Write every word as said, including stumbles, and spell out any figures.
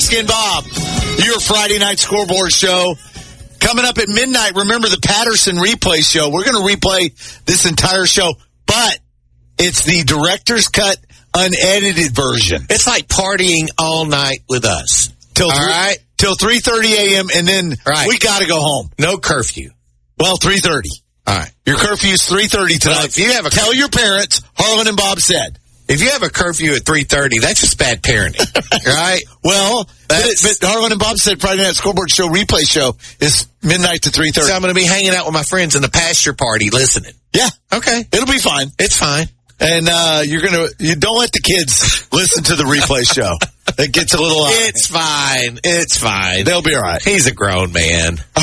Husky and Bob, your Friday night scoreboard show. Coming up at midnight, remember the Patterson replay show. We're going to replay this entire show, but it's the director's cut unedited version. It's like partying all night with us. Till all three, right? Till three thirty a.m., and then right. we got to go home. No curfew. Well, three thirty. All right. Your curfew's three thirty tonight. Well, if you have a Tell your parents, Harlan and Bob said. If you have a curfew at three thirty, that's just bad parenting, right? Well, but, but Harlan and Bob said Friday Night Scoreboard Show replay show is midnight to three thirty. So I'm going to be hanging out with my friends in the pasture party listening. Yeah. Okay. It'll be fine. It's fine. And uh, you're going to, you don't let the kids listen to the replay show. It gets a little... Uh, it's fine. It's fine. They'll be all right. He's a grown man.